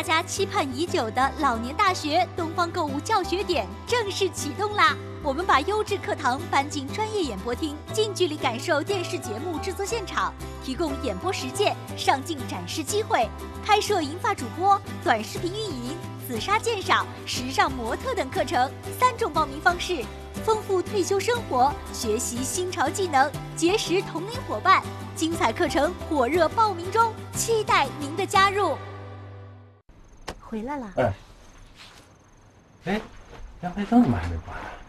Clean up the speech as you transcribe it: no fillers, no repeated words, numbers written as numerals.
大家期盼已久的老年大学东方购物教学点正式启动啦！我们把优质课堂搬进专业演播厅，近距离感受电视节目制作现场，提供演播实践、上镜展示机会，开设银发主播、短视频运营、紫砂鉴赏、时尚模特等课程3种报名方式，丰富退休生活，学习新潮技能，结识同龄伙伴。精彩课程火热报名中，期待您的加入。 回来了。 哎，阳台灯怎么还没关？